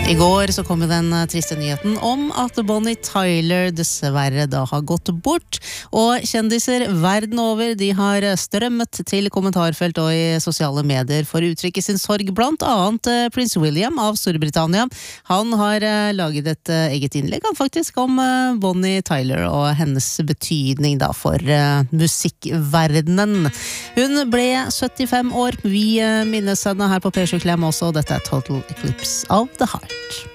I går så kom den triste nyheten om at Bonnie Tyler dessverre da har gått bort, og kjendiser verden over de har strømmet til kommentarfelt og i sosiale medier for å uttrykke sin sorg, blant annet prins William av Storbritannia. Han har laget et eget innlegg faktisk om Bonnie Tyler og hennes betydning da for musikkverdenen. Hun ble 75 år, vi minnes henne her på P7 Klem også, og dette er Total Eclipse of the Heart.